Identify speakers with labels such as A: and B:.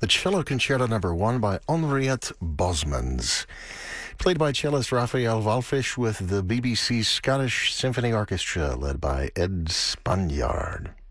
A: the Cello Concerto No. 1 by Henriette Bosmans, played by cellist Raphael Wallfisch with the BBC Scottish Symphony Orchestra, led by Ed Spaniard.